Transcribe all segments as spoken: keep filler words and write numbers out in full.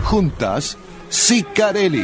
Juntas, Sicarelli.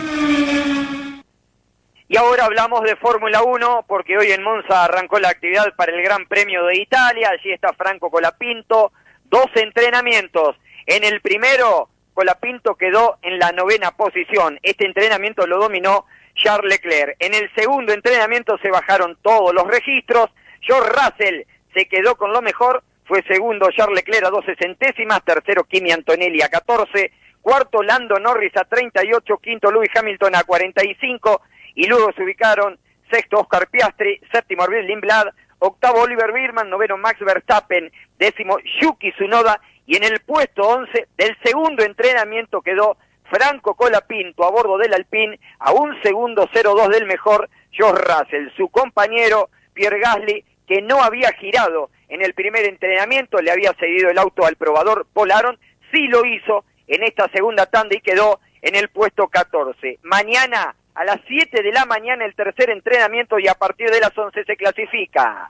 Y ahora hablamos de Fórmula uno, porque hoy en Monza arrancó la actividad para el Gran Premio de Italia. Allí está Franco Colapinto, dos entrenamientos. En el primero, Colapinto quedó en la novena posición. Este entrenamiento lo dominó Charles Leclerc. En el segundo entrenamiento se bajaron todos los registros. George Russell se quedó con lo mejor, fue segundo Charles Leclerc a doce centésimas, tercero Kimi Antonelli a catorce, cuarto Lando Norris a treinta y ocho, quinto Lewis Hamilton a cuarenta y cinco, y luego se ubicaron sexto Oscar Piastri, séptimo Arvid Lindblad, octavo Oliver Biermann, noveno Max Verstappen, décimo Yuki Tsunoda, y en el puesto once del segundo entrenamiento quedó Franco Colapinto a bordo del Alpine, a un segundo cero dos del mejor George Russell. Su compañero Pierre Gasly, que no había girado en el primer entrenamiento, le había cedido el auto al probador Paul Aron, sí lo hizo en esta segunda tanda y quedó en el puesto catorce. Mañana a las siete de la mañana el tercer entrenamiento y a partir de las once se clasifica.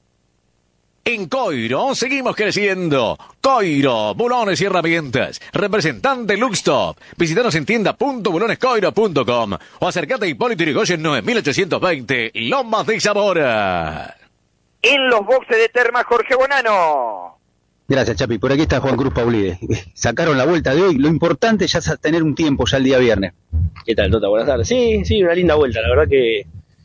En Coiro seguimos creciendo. Coiro, bulones y herramientas. Representante Luxtop. Visítanos en tienda punto bulones coiro punto com o acercate a Hipólito Yrigoyen nueve mil ochocientos veinte, Lomas de Zamora. En los boxes de Termas, Jorge Bonano. Gracias, Chapi. Por aquí está Juan Cruz Paulide. Sacaron la vuelta de hoy. Lo importante ya es tener un tiempo ya el día viernes. ¿Qué tal, Tota? Buenas tardes. Sí, sí, una linda vuelta. La verdad que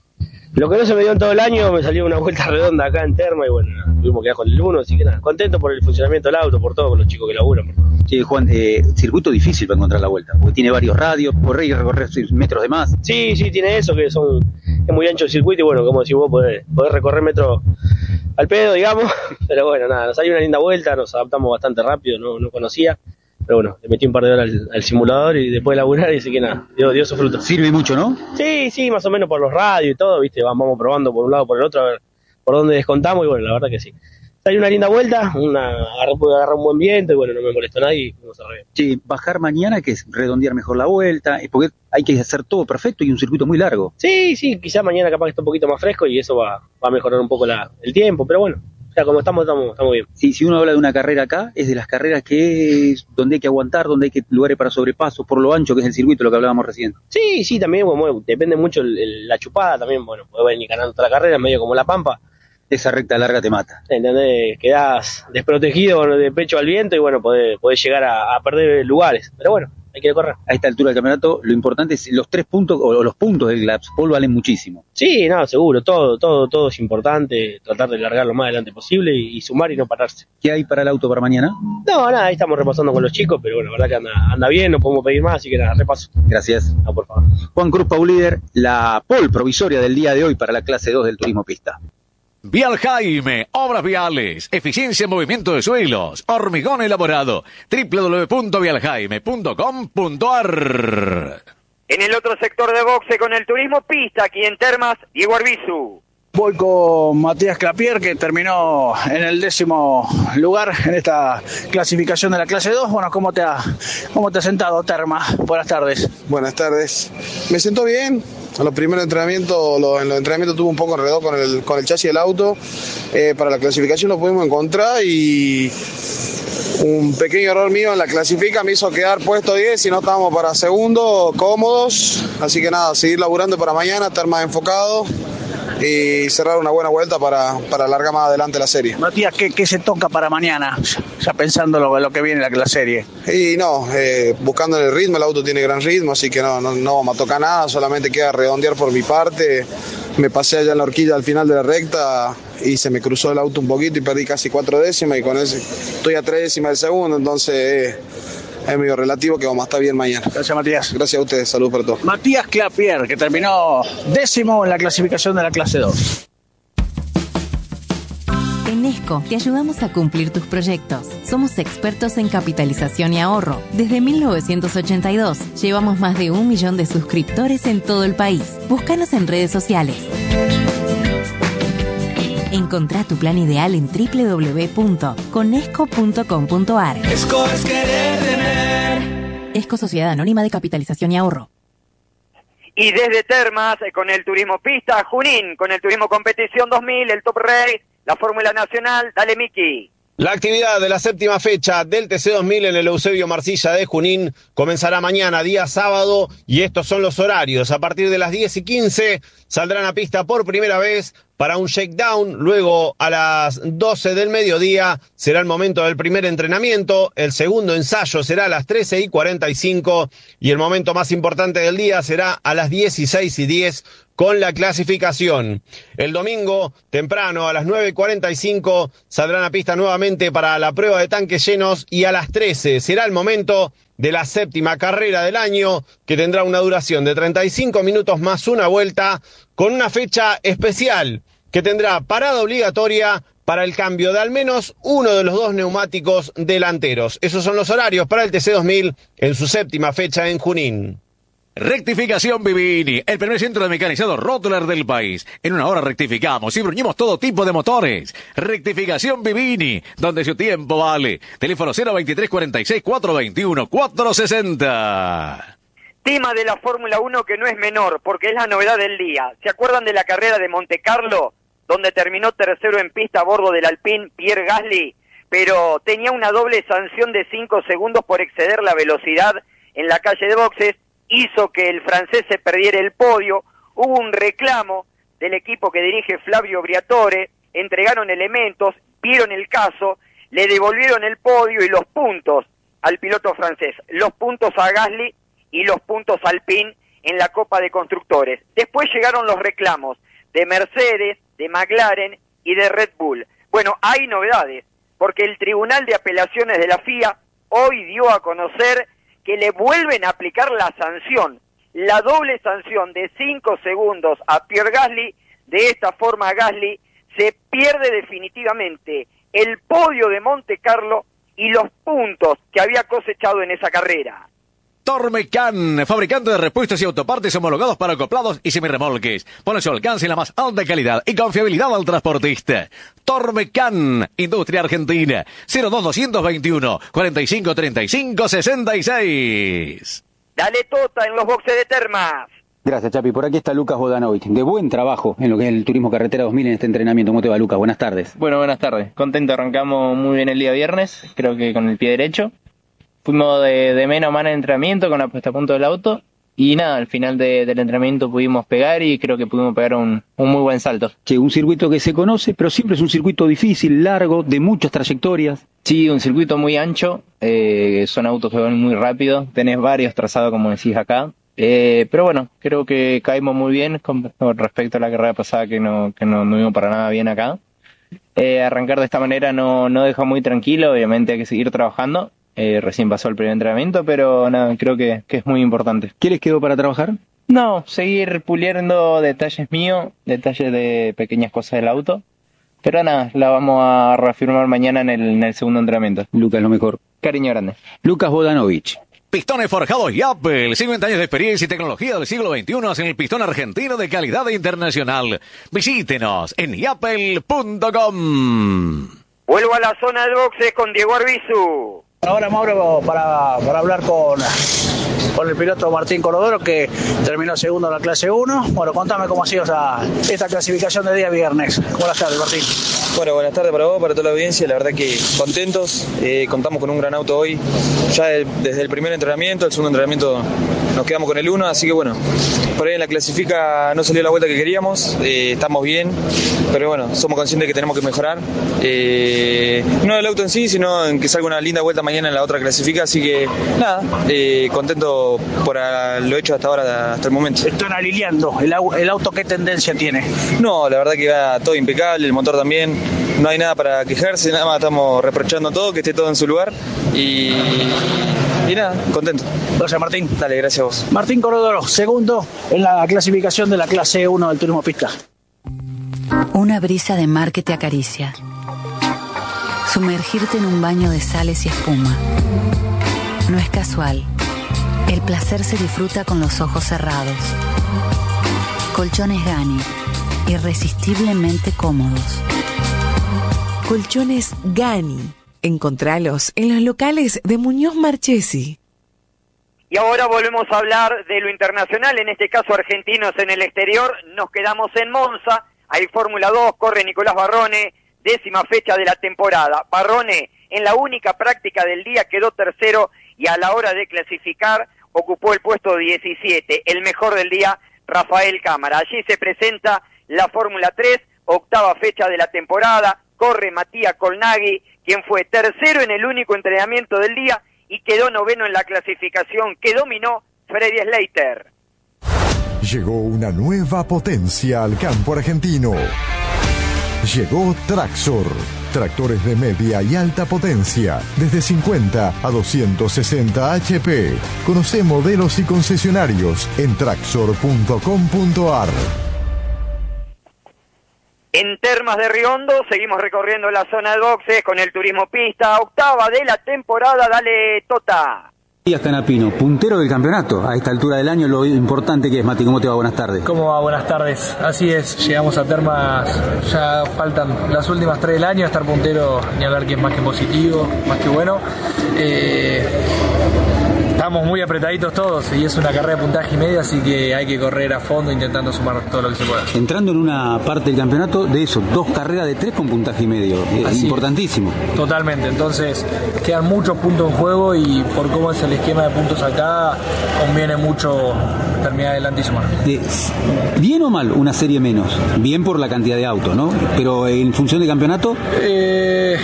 lo que no se me dio en todo el año me salió una vuelta redonda acá en Terma y bueno, tuvimos que ir con el uno, así que nada, contento por el funcionamiento del auto, por todo, con los chicos que laburan. Sí, Juan, eh, circuito difícil para encontrar la vuelta, porque tiene varios radios, correr y recorrer seis metros de más. Sí, sí, tiene eso, que son es muy ancho el circuito y bueno, como decís vos, podés, podés recorrer metros al pedo, digamos, pero bueno, nada, nos salió una linda vuelta, nos adaptamos bastante rápido, no, no conocía, pero bueno, le metí un par de horas al, al simulador y después de laburar y así que nada, dio, dio su fruto. Sirve mucho, ¿no? Sí, sí, más o menos por los radios y todo, viste, vamos probando por un lado, por el otro, a ver por dónde descontamos y bueno, la verdad que sí. Salió una linda vuelta, una agarré, pude agarrar un buen viento y bueno, no me molestó nadie y fuimos a ver. Sí, bajar mañana, que es redondear mejor la vuelta, porque hay que hacer todo perfecto y un circuito muy largo. Sí, sí, quizás mañana capaz que está un poquito más fresco y eso va, va a mejorar un poco la, el tiempo, pero bueno, o sea, como estamos, estamos, estamos bien. Sí, si uno habla de una carrera acá, es de las carreras que es donde hay que aguantar, donde hay que lugares para sobrepasos, por lo ancho que es el circuito, lo que hablábamos recién. Sí, sí, también, bueno, depende mucho el, el, la chupada también, bueno, puede venir ganando toda la carrera, medio como la Pampa. Esa recta larga te mata. ¿Entendés? Quedás desprotegido de pecho al viento y bueno, podés, podés llegar a, a perder lugares. Pero bueno, hay que correr. A esta altura del campeonato, lo importante es los tres puntos, o los puntos del Glaps Paul valen muchísimo. Sí, no, seguro, todo, todo, todo es importante, tratar de largar lo más adelante posible y, y sumar y no pararse. ¿Qué hay para el auto para mañana? No, nada, ahí estamos repasando con los chicos, pero bueno, la verdad que anda, anda bien, no podemos pedir más, así que nada, repaso. Gracias. No, por favor. Juan Cruz Paulíder, la pole provisoria del día de hoy para la clase dos del turismo pista. Vial Jaime, obras viales, eficiencia en movimiento de suelos, hormigón elaborado, doble u doble u doble u punto vial jaime punto com punto a r. En el otro sector de boxe con el turismo pista, aquí en Termas, Diego Arbizu. Voy con Matías Clapier, que terminó en el décimo lugar en esta clasificación de la clase dos. Bueno, ¿cómo te ha, cómo te ha sentado, Terma? Buenas tardes. Buenas tardes. Me sentó bien. En los primeros entrenamientos, lo, en los entrenamientos tuve un poco enredado con el, con el chasis del auto. Eh, para la clasificación lo pudimos encontrar y un pequeño error mío en la clasifica me hizo quedar puesto diez y no estábamos para segundo, cómodos. Así que nada, seguir laburando para mañana, estar más enfocado y cerrar una buena vuelta para, para alargar más adelante la serie. Matías, ¿qué, qué se toca para mañana? Ya pensando lo, lo que viene la, la serie. Y no, eh, buscando el ritmo, el auto tiene gran ritmo, así que no, no, no vamos a tocar nada, solamente queda redondear por mi parte. Me pasé allá en la horquilla al final de la recta y se me cruzó el auto un poquito y perdí casi cuatro décimas y con ese estoy a tres décimas del segundo, entonces eh, es medio relativo que vamos a estar bien mañana. Gracias, Matías. Gracias a ustedes, salud para todos. Matías Clapier, que terminó décimo en la clasificación de la clase dos. En Esco te ayudamos a cumplir tus proyectos. Somos expertos en capitalización y ahorro. Desde mil novecientos ochenta y dos llevamos más de un millón de suscriptores en todo el país. Búscanos en redes sociales. Encontrá tu plan ideal en doble u doble u doble u punto conesco punto com punto a r. Esco es querer tener. Esco Sociedad Anónima de Capitalización y Ahorro. Y desde Termas, con el turismo pista, Junín, con el turismo competición dos mil, el Top Race, la Fórmula Nacional. Dale, Miki. La actividad de la séptima fecha del T C dos mil en el Eusebio Marcilla de Junín comenzará mañana, día sábado, y estos son los horarios. A partir de las diez y quince saldrán a pista por primera vez para un shakedown. Luego, a las doce del mediodía, será el momento del primer entrenamiento. El segundo ensayo será a las trece y cuarenta y cinco. Y el momento más importante del día será a las dieciséis y diez con la clasificación. El domingo, temprano, a las nueve y cuarenta y cinco, saldrán a pista nuevamente para la prueba de tanques llenos. Y a las trece será el momento de la séptima carrera del año, que tendrá una duración de treinta y cinco minutos más una vuelta, con una fecha especial que tendrá parada obligatoria para el cambio de al menos uno de los dos neumáticos delanteros. Esos son los horarios para el T C dos mil en su séptima fecha en Junín. Rectificación Vivini, el primer centro de mecanizado Rottler del país. En una hora rectificamos y bruñimos todo tipo de motores. Rectificación Vivini, donde su tiempo vale. Teléfono cero veintitrés cuarenta y seis, cuatrocientos veintiuno, cuatrocientos sesenta. Tema de la Fórmula uno que no es menor, porque es la novedad del día. ¿Se acuerdan de la carrera de Monte Carlo, donde terminó tercero en pista a bordo del Alpine Pierre Gasly, pero tenía una doble sanción de cinco segundos por exceder la velocidad en la calle de boxes? Hizo que el francés se perdiera el podio. Hubo un reclamo del equipo que dirige Flavio Briatore, entregaron elementos, vieron el caso, le devolvieron el podio y los puntos al piloto francés, los puntos a Gasly y los puntos al Alpine en la Copa de Constructores. Después llegaron los reclamos de Mercedes, de McLaren y de Red Bull. Bueno, hay novedades, porque el Tribunal de Apelaciones de la F I A hoy dio a conocer que le vuelven a aplicar la sanción, la doble sanción de cinco segundos a Pierre Gasly. De esta forma Gasly se pierde definitivamente el podio de Monte Carlo y los puntos que había cosechado en esa carrera. Tormecan, fabricante de repuestos y autopartes homologados para acoplados y semirremolques. Pone su alcance la más alta calidad y confiabilidad al transportista. Tormecan, Industria Argentina, cero dos dos veintiuno, cuarenta y cinco treinta y cinco sesenta y seis. Dale Tota en los boxes de Termas. Gracias, Chapi. Por aquí está Lucas Bodanovic. De buen trabajo en lo que es el Turismo Carretera dos mil en este entrenamiento. ¿Cómo te va, Lucas? Buenas tardes. Bueno, buenas tardes. Contento, arrancamos muy bien el día viernes, creo que con el pie derecho. Fuimos de, de menos a más en el entrenamiento con la puesta a punto del auto y nada, al final de, del entrenamiento pudimos pegar y creo que pudimos pegar un, un muy buen salto. Que un circuito que se conoce, pero siempre es un circuito difícil, largo, de muchas trayectorias. Sí, un circuito muy ancho, eh, son autos que van muy rápido, tenés varios trazados como decís acá, eh, pero bueno, creo que caímos muy bien con, con respecto a la carrera pasada que no, que no, no vimos para nada bien acá. Eh, arrancar de esta manera no, no deja muy tranquilo, obviamente hay que seguir trabajando. Eh, recién pasó el primer entrenamiento, pero nada, creo que, que es muy importante. ¿Qué les quedó para trabajar? No, seguir puliendo detalles míos, detalles de pequeñas cosas del auto. Pero nada, la vamos a reafirmar mañana en el, en el segundo entrenamiento. Lucas, lo mejor. Cariño grande. Lucas Bodanovic. Pistones forjados Yapel, cincuenta años de experiencia y tecnología del siglo veintiuno en el pistón argentino de calidad internacional. Visítenos en yapel punto com. Vuelvo a la zona de boxes con Diego Arbizu. Ahora, Mauro, para, para hablar con, con el piloto Martín Corodoro, que terminó segundo en la clase uno. Bueno, contame cómo ha sido esta, esta clasificación de día viernes. Buenas tardes, Martín. Bueno, buenas tardes para vos, para toda la audiencia. La verdad que contentos. Eh, contamos con un gran auto hoy. Ya el, desde el primer entrenamiento, el segundo entrenamiento nos quedamos con el uno. Así que bueno, por ahí en la clasifica no salió la vuelta que queríamos. Eh, estamos bien, pero bueno, somos conscientes de que tenemos que mejorar. Eh, no el auto en sí, sino en que salga una linda vuelta mañana en la otra clasifica. Así que nada, eh, contento por a, lo hecho hasta ahora, hasta el momento. Están alineando. ¿El, el auto qué tendencia tiene? No, la verdad que va todo impecable, el motor también. No hay nada para quejarse, nada más estamos reprochando todo, que esté todo en su lugar y, y nada, contento. Gracias, Martín. Dale, gracias a vos. Martín Corodoro, segundo en la clasificación de la clase uno del Turismo Pista. Una brisa de mar que te acaricia. Sumergirte en un baño de sales y espuma. No es casual. El placer se disfruta con los ojos cerrados. Colchones Gani. Irresistiblemente cómodos. Colchones Gani. Encontralos en los locales de Muñoz Marchesi. Y ahora volvemos a hablar de lo internacional, en este caso argentinos en el exterior. Nos quedamos en Monza, hay Fórmula dos, corre Nicolás Barrone décima fecha de la temporada. Barrone, en la única práctica del día, quedó tercero y a la hora de clasificar ocupó el puesto diecisiete. El mejor del día, Rafael Cámara. Allí se presenta la Fórmula tres, octava fecha de la temporada. Corre Matías Colnaghi, quien fue tercero en el único entrenamiento del día y quedó noveno en la clasificación que dominó Freddy Slater. Llegó una nueva potencia al campo argentino. Llegó Traxor. Tractores de media y alta potencia, desde cincuenta a doscientos sesenta H P. Conoce modelos y concesionarios en traxor punto com punto ar. En Termas de Riondo seguimos recorriendo la zona de boxes con el turismo pista, octava de la temporada. Dale, Tota. Matías Canapino, puntero del campeonato. A esta altura del año, lo importante que es, Mati. ¿Cómo te va? Buenas tardes. ¿Cómo va? Buenas tardes. Así es, llegamos a Termas, ya faltan las últimas tres del año, estar puntero, ni hablar que es más que positivo, más que bueno. Eh, estamos muy apretaditos todos y es una carrera de puntaje y medio, así que hay que correr a fondo intentando sumar todo lo que se pueda. Entrando en una parte del campeonato, de eso, dos carreras de tres con puntaje y medio. Es importantísimo. Totalmente, entonces quedan muchos puntos en juego y por cómo es el esquema de puntos acá, conviene mucho terminar adelante y sumar. Eh, ¿Bien o mal una serie menos? Bien por la cantidad de autos, ¿no? Pero en función de campeonato... Eh...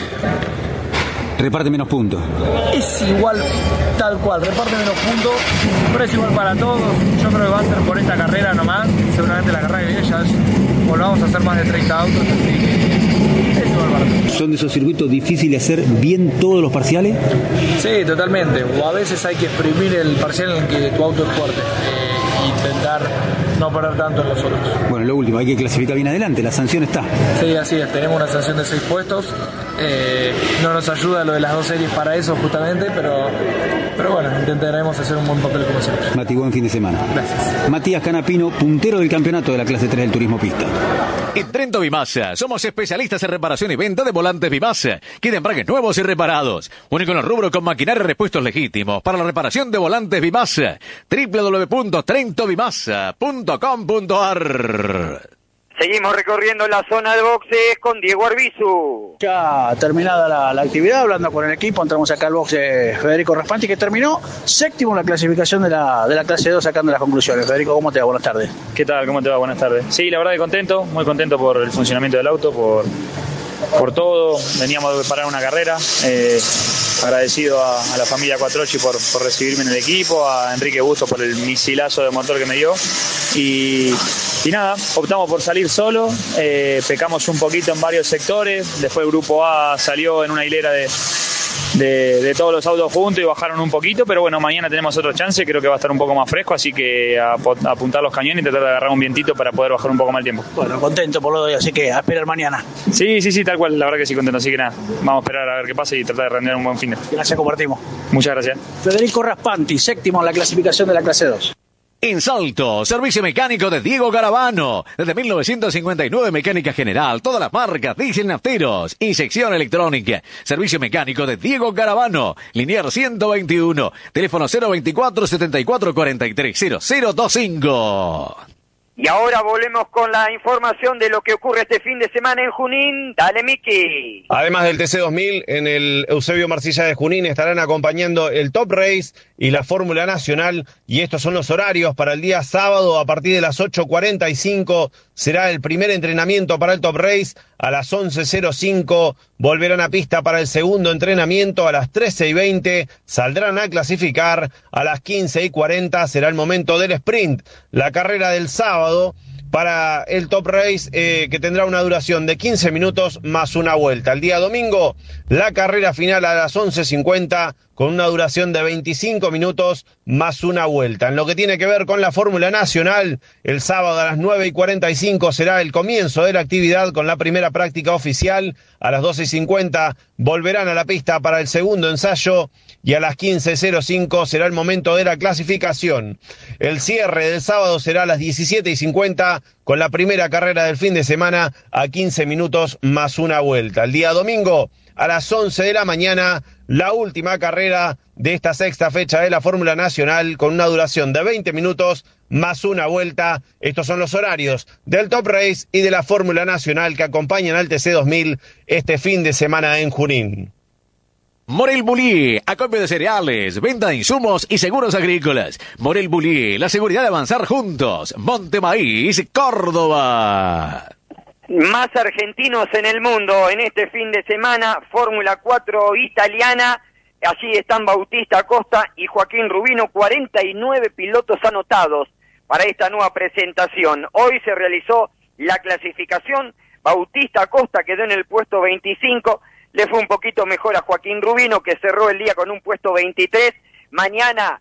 reparte menos puntos. Es igual, tal cual, reparte menos puntos, pero es igual para todos. Yo creo que va a ser por esta carrera nomás. Seguramente la carrera que viene ya volvamos a hacer más de treinta autos, así que es igual para todos. ¿Son de esos circuitos difíciles de hacer bien todos los parciales? Sí, totalmente. O a veces hay que exprimir el parcial en el que tu auto es fuerte. Eh, intentar no perder tanto en los otros. Bueno, lo último, hay que clasificar bien adelante, la sanción está. Sí, así es, tenemos una sanción de seis puestos, eh, no nos ayuda lo de las dos series para eso justamente, pero, pero bueno, intentaremos hacer un buen papel como siempre. Mati, buen fin de semana. Gracias. Matías Canapino, puntero del campeonato de la clase tres del turismo pista. En Trento Bimasa, somos especialistas en reparación y venta de volantes Bimasa, que de embragues nuevos y reparados. Único en el rubro con maquinaria y repuestos legítimos para la reparación de volantes Bimasa. doble u doble u doble u punto trento bimasa punto com punto ar. Seguimos recorriendo la zona de boxes con Diego Arbizu. Ya terminada la, la actividad, hablando con el equipo, entramos acá al box de Federico Raspanti, que terminó séptimo en la clasificación de la, de la clase dos, sacando las conclusiones. Federico, ¿cómo te va? Buenas tardes. ¿Qué tal? ¿Cómo te va? Buenas tardes. Sí, la verdad que contento, muy contento por el funcionamiento del auto, por, por todo. Veníamos de parar una carrera. Eh, agradecido a, a la familia Quattrochi por, por recibirme en el equipo, a Enrique Busto por el misilazo de motor que me dio. Y, y nada, optamos por salir solo, eh, pecamos un poquito en varios sectores, después el grupo A salió en una hilera de, de, de todos los autos juntos y bajaron un poquito, pero bueno, mañana tenemos otro chance, creo que va a estar un poco más fresco, así que a, a apuntar los cañones y tratar de agarrar un vientito para poder bajar un poco más el tiempo. Bueno, contento por lo de hoy, así que a esperar mañana. Sí, sí, sí, tal cual, la verdad que sí, contento, así que nada, vamos a esperar a ver qué pasa y tratar de rendir un buen fin de. Gracias, compartimos. Muchas gracias. Federico Raspanti, séptimo en la clasificación de la clase dos. En Salto, servicio mecánico de Diego Garavano. Desde mil novecientos cincuenta y nueve, mecánica general, todas las marcas, diésel, nafteros, inyección electrónica. Servicio mecánico de Diego Garavano. Linier ciento veintiuno. Teléfono cero veinticuatro, setenta y cuatro, cuarenta y tres, cero cero veinticinco. Y ahora volvemos con la información de lo que ocurre este fin de semana en Junín. Dale, Miki. Además del T C dos mil, en el Eusebio Marcilla de Junín estarán acompañando el Top Race y la Fórmula Nacional. Y estos son los horarios para el día sábado. A partir de las ocho cuarenta y cinco será el primer entrenamiento para el Top Race. A las once cero cinco volverán a pista para el segundo entrenamiento. A las trece y veinte saldrán a clasificar. A las quince y cuarenta será el momento del sprint. La carrera del sábado para el Top Race, eh, que tendrá una duración de quince minutos más una vuelta. El día domingo, la carrera final a las once cincuenta con una duración de veinticinco minutos más una vuelta. En lo que tiene que ver con la Fórmula Nacional, el sábado a las nueve y cuarenta y cinco será el comienzo de la actividad con la primera práctica oficial. A las doce y cincuenta volverán a la pista para el segundo ensayo y a las quince cero cinco será el momento de la clasificación. El cierre del sábado será a las diecisiete y cincuenta con la primera carrera del fin de semana a quince minutos más una vuelta. El día domingo, a las once de la mañana, la última carrera de esta sexta fecha de la Fórmula Nacional con una duración de veinte minutos más una vuelta. Estos son los horarios del Top Race y de la Fórmula Nacional que acompañan al T C dos mil este fin de semana en Junín. Morel Bullier, acopio de cereales, venta de insumos y seguros agrícolas. Morel Bullier, la seguridad de avanzar juntos. Montemaíz, Córdoba. Más argentinos en el mundo en este fin de semana, Fórmula cuatro italiana. Allí están Bautista Acosta y Joaquín Rubino, cuarenta y nueve pilotos anotados para esta nueva presentación. Hoy se realizó la clasificación, Bautista Acosta quedó en el puesto veinticinco, le fue un poquito mejor a Joaquín Rubino, que cerró el día con un puesto veintitrés. Mañana